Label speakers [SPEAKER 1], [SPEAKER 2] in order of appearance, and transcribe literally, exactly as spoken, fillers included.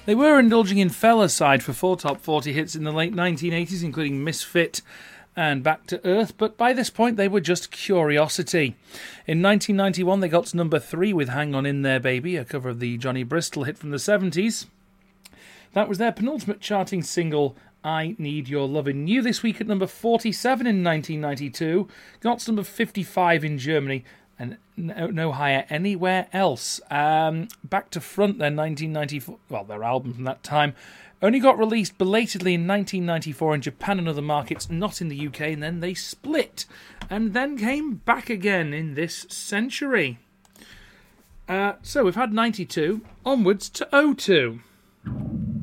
[SPEAKER 1] They were indulging in fella-side for four top forty hits in the late nineteen eighties, including Misfit and Back to Earth, but by this point they were just curiosity. In nineteen ninety-one they got to number three with Hang On In There Baby, a cover of the Johnny Bristol hit from the seventies. That was their penultimate charting single, I Need Your Lovin'. New this week at number forty-seven in nineteen ninety-two, got to number fifty-five in Germany, and no, no higher anywhere else. Um, Back to Front, their nineteen ninety-four, well, their album from that time, only got released belatedly in nineteen ninety-four in Japan and other markets, not in the U K, and then they split, and then came back again in this century. Uh, so we've had ninety-two, onwards to oh two.